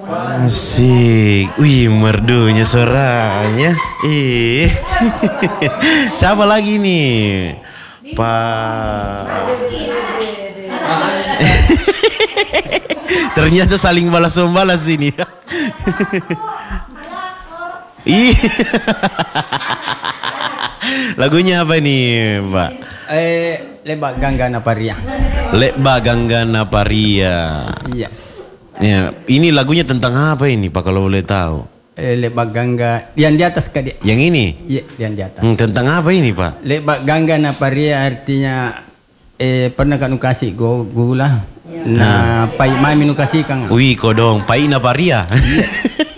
Asik. Wih, merdunya suaranya. Siapa lagi nih? Pak. Ternyata saling balas membalas ini. Ih. Lagunya apa nih, Pak? Lebak Ganggana Paria. Lebak Ganggana Paria. Iya. Ya, ini lagunya tentang apa ini, Pak, kalau boleh tahu? Lebak Gangga yang di atas kali. Yang ini? Iya, yang di atas. Tentang apa ini, Pak? Lebak Ganggana Paria artinya pernah kan kasih gula. Nah, pai mami nu kasih kang. Wih, kodong, Paina Paria.